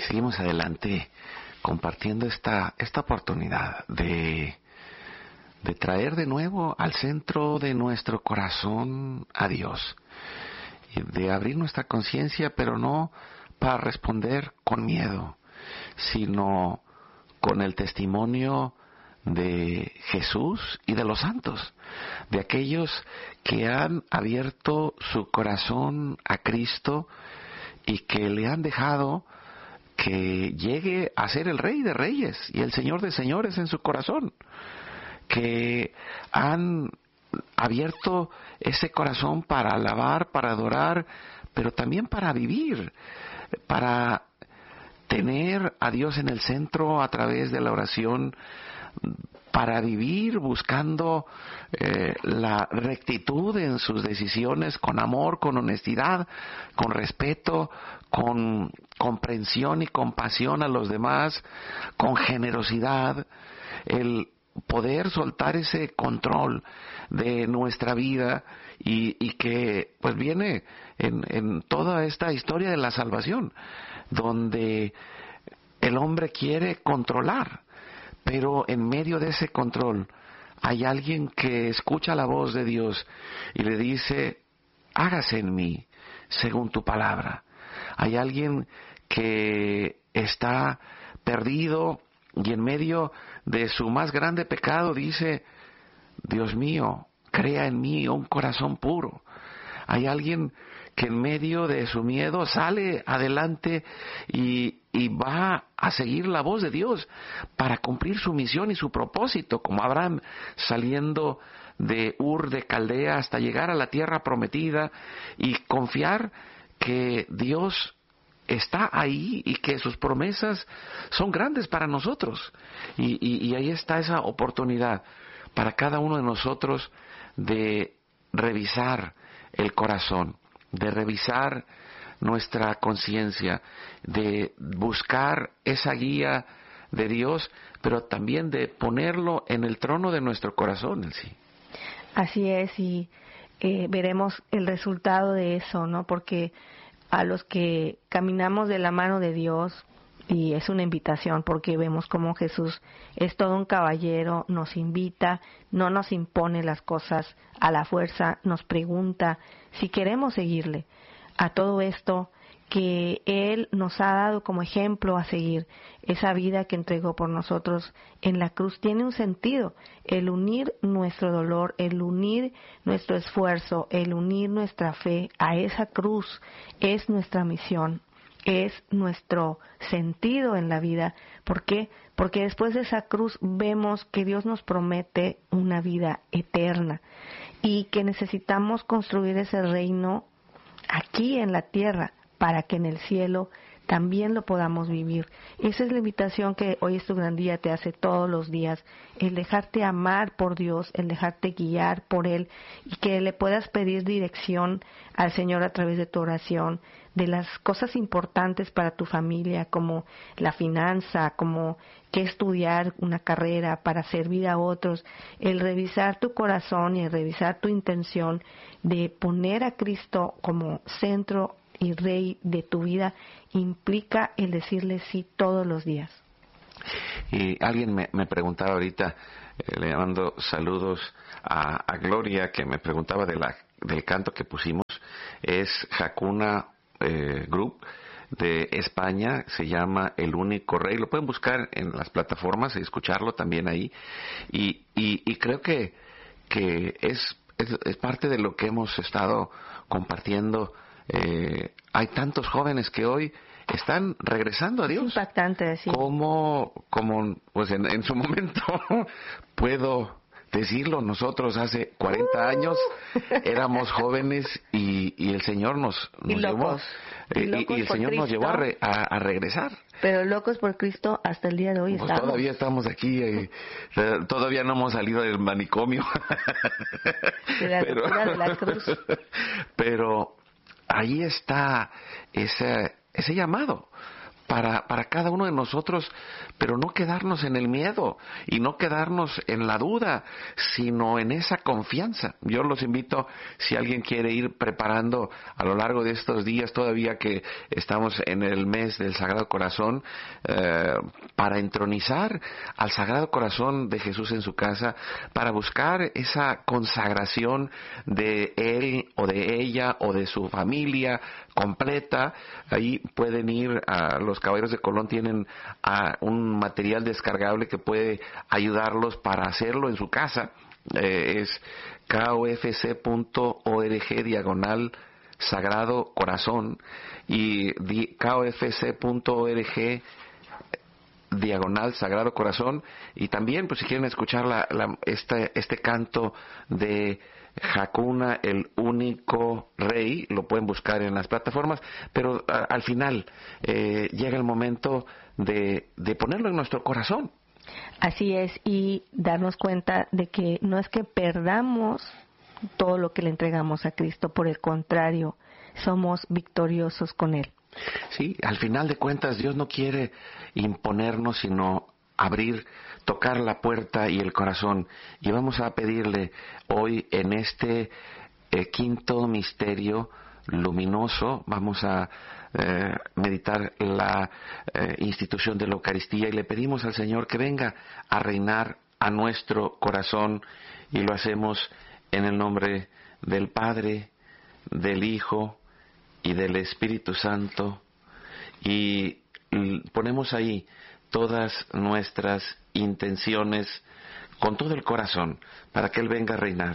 seguimos adelante compartiendo esta oportunidad de traer de nuevo al centro de nuestro corazón a Dios, y de abrir nuestra conciencia, pero no para responder con miedo, sino con el testimonio de Jesús y de los santos, de aquellos que han abierto su corazón a Cristo y que le han dejado que llegue a ser el Rey de Reyes y el Señor de Señores en su corazón, que han abierto ese corazón para alabar, para adorar, pero también para vivir, para tener a Dios en el centro a través de la oración, para vivir buscando la rectitud en sus decisiones, con amor, con honestidad, con respeto, con comprensión y compasión a los demás, con generosidad, el poder soltar ese control de nuestra vida y que pues viene en toda esta historia de la salvación, donde el hombre quiere controlar, pero en medio de ese control hay alguien que escucha la voz de Dios y le dice: hágase en mí según tu palabra. Hay alguien que está perdido y en medio de su más grande pecado dice: Dios mío, crea en mí un corazón puro. Hay alguien que en medio de su miedo sale adelante y va a seguir la voz de Dios para cumplir su misión y su propósito, como Abraham saliendo de Ur de Caldea hasta llegar a la tierra prometida y confiar que Dios está ahí y que sus promesas son grandes para nosotros. Y ahí está esa oportunidad para cada uno de nosotros de revisar el corazón, de revisar nuestra conciencia, de buscar esa guía de Dios, pero también de ponerlo en el trono de nuestro corazón en sí. Así es, y veremos el resultado de eso, ¿no? Porque a los que caminamos de la mano de Dios, y es una invitación porque vemos como Jesús es todo un caballero, nos invita, no nos impone las cosas a la fuerza, nos pregunta si queremos seguirle. A todo esto que Él nos ha dado como ejemplo a seguir, esa vida que entregó por nosotros en la cruz, tiene un sentido, el unir nuestro dolor, el unir nuestro esfuerzo, el unir nuestra fe a esa cruz es nuestra misión, es nuestro sentido en la vida. ¿Por qué? Porque después de esa cruz vemos que Dios nos promete una vida eterna y que necesitamos construir ese reino aquí en la tierra para que en el cielo también lo podamos vivir. Esa es la invitación que hoy es tu gran día te hace todos los días, el dejarte amar por Dios, el dejarte guiar por Él y que le puedas pedir dirección al Señor a través de tu oración, de las cosas importantes para tu familia, como la finanza, como qué estudiar, una carrera para servir a otros, el revisar tu corazón y el revisar tu intención de poner a Cristo como centro y Rey de tu vida, implica el decirle sí todos los días. Y alguien me preguntaba ahorita, le mando saludos a Gloria, que me preguntaba del canto que pusimos, es Hakuna Group de España, se llama El Único Rey, lo pueden buscar en las plataformas y escucharlo también ahí, y creo que es parte de lo que hemos estado compartiendo. Hay tantos jóvenes que hoy están regresando a Dios. Es impactante decir. Como pues en su momento puedo decirlo, nosotros hace 40 años éramos jóvenes y el Señor nos llevó y el Señor nos llevó a regresar. Pero locos por Cristo hasta el día de hoy pues estamos. Todavía estamos aquí, todavía no hemos salido del manicomio. De la locura de la cruz. Pero ahí está ese llamado para cada uno de nosotros, pero no quedarnos en el miedo y no quedarnos en la duda, sino en esa confianza. Yo los invito, si alguien quiere ir preparando a lo largo de estos días, todavía que estamos en el mes del Sagrado Corazón, para entronizar al Sagrado Corazón de Jesús en su casa, para buscar esa consagración de él o de ella o de su familia completa. Ahí pueden ir a los Caballeros de Colón, tienen un material descargable que puede ayudarlos para hacerlo en su casa. Es kofc.org Sagrado Corazón y kofc.org Sagrado Corazón. Y también, pues si quieren escuchar este canto de Hakuna, el único rey, lo pueden buscar en las plataformas, pero al final llega el momento de ponerlo en nuestro corazón. Así es, y darnos cuenta de que no es que perdamos todo lo que le entregamos a Cristo, por el contrario, somos victoriosos con Él. Sí, al final de cuentas Dios no quiere imponernos, sino tocar la puerta y el corazón. Y vamos a pedirle hoy en este quinto misterio luminoso, vamos a meditar la institución de la Eucaristía y le pedimos al Señor que venga a reinar a nuestro corazón, y lo hacemos en el nombre del Padre, del Hijo y del Espíritu Santo, y ponemos ahí todas nuestras intenciones con todo el corazón para que Él venga a reinar.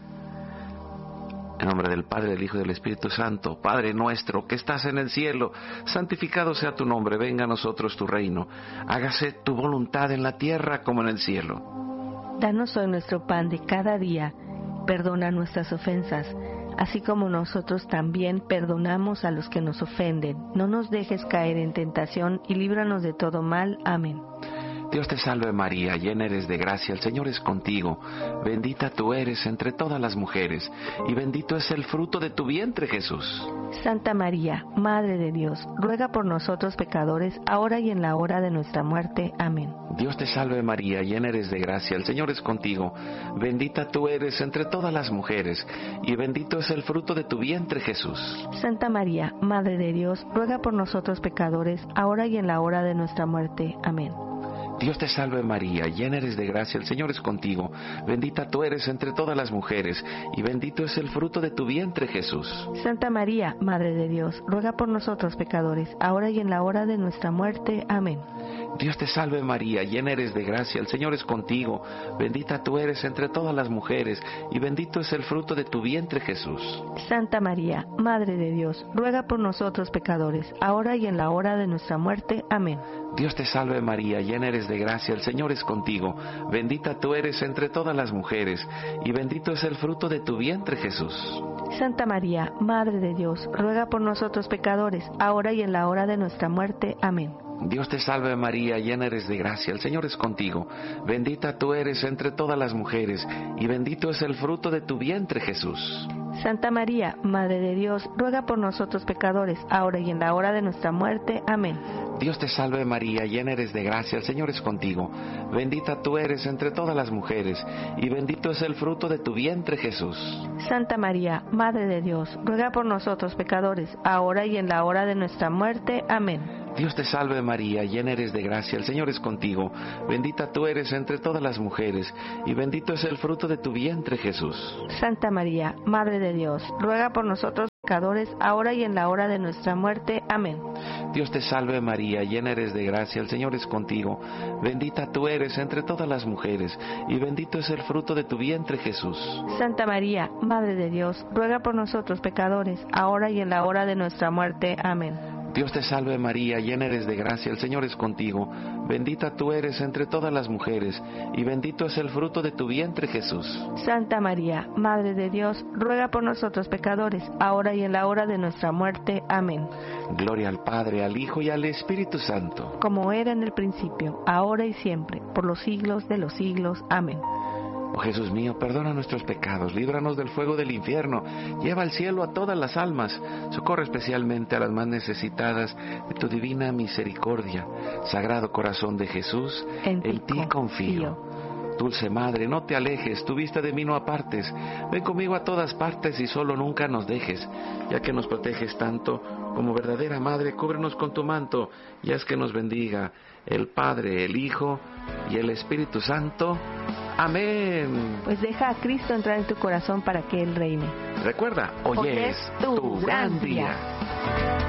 En nombre del Padre, del Hijo y del Espíritu Santo. Padre nuestro que estás en el cielo, santificado sea tu nombre, venga a nosotros tu reino, hágase tu voluntad en la tierra como en el cielo. Danos hoy nuestro pan de cada día, perdona nuestras ofensas, así como nosotros también perdonamos a los que nos ofenden. No nos dejes caer en tentación y líbranos de todo mal. Amén. Dios te salve María, llena eres de gracia, el Señor es contigo. Bendita tú eres entre todas las mujeres, y bendito es el fruto de tu vientre, Jesús. Santa María, Madre de Dios, ruega por nosotros pecadores, ahora y en la hora de nuestra muerte. Amén. Dios te salve María, llena eres de gracia, el Señor es contigo. Bendita tú eres entre todas las mujeres, y bendito es el fruto de tu vientre, Jesús. Santa María, Madre de Dios, ruega por nosotros pecadores, ahora y en la hora de nuestra muerte. Amén. Dios te salve María, llena eres de gracia, el Señor es contigo. Bendita tú eres entre todas las mujeres, y bendito es el fruto de tu vientre, Jesús. Santa María, Madre de Dios, ruega por nosotros pecadores, ahora y en la hora de nuestra muerte. Amén. Dios te salve María, llena eres de gracia, el Señor es contigo. Bendita tú eres entre todas las mujeres, y bendito es el fruto de tu vientre, Jesús. Santa María, Madre de Dios, ruega por nosotros pecadores, ahora y en la hora de nuestra muerte. Amén. Dios te salve María, llena eres de gracia, el Señor es contigo. Bendita tú eres entre todas las mujeres, y bendito es el fruto de tu vientre, Jesús. Santa María, Madre de Dios, ruega por nosotros pecadores, ahora y en la hora de nuestra muerte. Amén. Dios te salve María, llena eres de gracia, el Señor es contigo. Bendita tú eres entre todas las mujeres, y bendito es el fruto de tu vientre, Jesús. Santa María, Madre de Dios, ruega por nosotros pecadores, ahora y en la hora de nuestra muerte. Amén. Dios te salve María, llena eres de gracia, el Señor es contigo. Bendita tú eres entre todas las mujeres, y bendito es el fruto de tu vientre, Jesús. Santa María, Madre de Dios, ruega por nosotros pecadores, ahora y en la hora de nuestra muerte. Amén. Dios te salve María, llena eres de gracia, el Señor es contigo. Bendita tú eres entre todas las mujeres, y bendito es el fruto de tu vientre, Jesús. Santa María, Madre de Dios, ruega por nosotros pecadores, ahora y en la hora de nuestra muerte. Amén. Dios te salve María, llena eres de gracia, el Señor es contigo. Bendita tú eres entre todas las mujeres, y bendito es el fruto de tu vientre, Jesús. Santa María, Madre de Dios, ruega por nosotros pecadores, ahora y en la hora de nuestra muerte. Amén. Dios te salve María, llena eres de gracia, el Señor es contigo. Bendita tú eres entre todas las mujeres, y bendito es el fruto de tu vientre, Jesús. Santa María, Madre de Dios, ruega por nosotros pecadores, ahora y en la hora de nuestra muerte. Amén. Gloria al Padre, al Hijo y al Espíritu Santo. Como era en el principio, ahora y siempre, por los siglos de los siglos. Amén. Oh Jesús mío, perdona nuestros pecados, líbranos del fuego del infierno, lleva al cielo a todas las almas, socorre especialmente a las más necesitadas de tu divina misericordia. Sagrado corazón de Jesús, en ti confío. Dulce Madre, no te alejes, tu vista de mí no apartes, ven conmigo a todas partes y solo nunca nos dejes, ya que nos proteges tanto, como verdadera Madre, cúbrenos con tu manto, y haz que nos bendiga el Padre, el Hijo y el Espíritu Santo. Amén. Pues deja a Cristo entrar en tu corazón para que Él reine. Recuerda, hoy es tu gran día.